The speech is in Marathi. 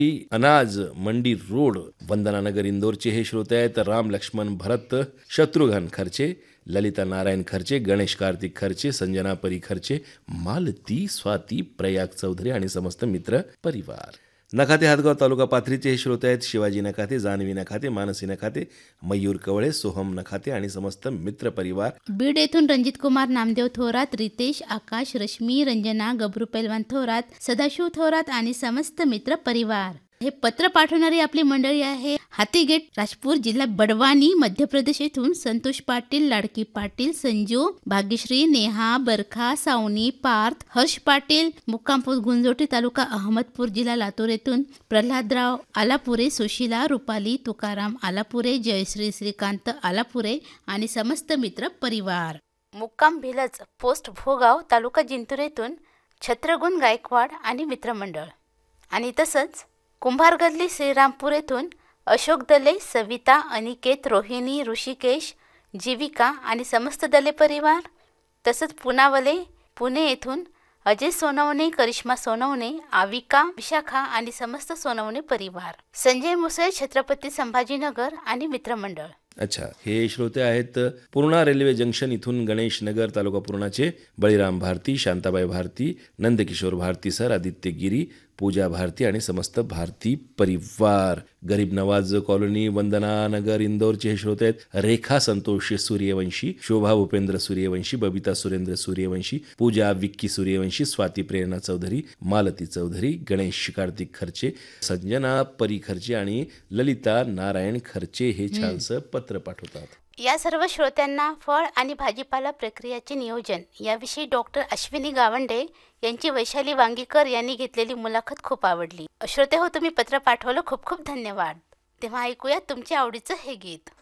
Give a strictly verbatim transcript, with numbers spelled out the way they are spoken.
अनाज मंडी रोड वंदनानगर इंदोरचे हे श्रोते आहेत राम लक्ष्मण भरत शत्रुघ्न खर्चे, ललिता नारायण खर्चे, गणेश कार्तिक खर्चे, संजना परी खर्चे, मालती स्वाती प्रयाग चौधरी आणि समस्त मित्र परिवार. नखाते हातगाव तालुका पाथरीचे हे श्रोते आहेत शिवाजी नखाते, जान्हवी नखाते, मानसी नखाते, मयूर कवळे, सोहम नखाते आणि समस्त मित्र परिवार. बीड येथून रणजित कुमार नामदेव थोरात, रितेश, आकाश, रश्मी, रंजना, गबरू पैलवान थोरात, सदाशिव थोरात आणि समस्त मित्र परिवार. हे पत्र पाठवणारी आपली मंडळी आहे हातीगेट, राजपूर जिल्हा बडवानी, मध्य प्रदेश येथून संतोष पाटील, लाडकी पाटील, संजू, भाग्यश्री, नेहा, बरखा, सावनी, पार्थ, हर्ष पाटील, मुक्कामपूर गुंजोटी तालुका अहमदपूर जिल्हा लातूर येथून प्रल्हादराव आलापुरे, सुशीला, रुपाली, तुकाराम आलापुरे, जयश्री श्रीकांत आलापुरे आणि समस्त मित्र परिवार. मुक्काम भिलज, पोस्ट भोगाव, तालुका जिंतूर येथून छत्रगुण गायकवाड आणि मित्रमंडळ. आणि तसंच कुंभार गल्ली, श्रीरामपूर येथून अशोक दले, सविता, अनिकेत, रोहिणी, ऋषिकेश, जीविका आणि समस्त दले परिवार. तसंच पुनावले, पुणे येथून अजय सोनवणे, करिश्मा सोनवणे, आविका, विशाखा आणि समस्त सोनवणे परिवार. संजय मुसळे, छत्रपती संभाजीनगर आणि मित्रमंडळ. अच्छा, हे श्रोते आहेत पूर्णा रेल्वे जंक्शन इथून गणेश नगर तालुका पूर्णाचे बळीराम भारती, शांताबाई भारती, नंदकिशोर भारती सर, आदित्य गिरी, पूजा भारती आणि समस्त भारती परिवार. गरीब नवाज कॉलनी, वंदना नगर इंदोरचे हे श्रोते आहेत रेखा संतोष सूर्यवंशी, शोभा भूपेंद्र सूर्यवंशी, बबिता सुरेंद्र सूर्यवंशी, पूजा विक्की सूर्यवंशी, स्वाती प्रेरणा चौधरी, मालती चौधरी, गणेश कार्तिक खर्चे, संजना परी खर्चे आणि ललिता नारायण खर्चे हे छानसं पत्र पाठवतात. या सर्व श्रोत्यांना फळ आणि भाजीपाला प्रक्रियाचे नियोजन याविषयी डॉक्टर अश्विनी गावंडे यांची वैशाली वांगीकर यांनी घेतलेली मुलाखत खूप आवडली. श्रोते हो, तुम्ही पत्र पाठवलं, खूप खूप धन्यवाद. तेव्हा ऐकूया तुमच्या आवडीचं हे गीत.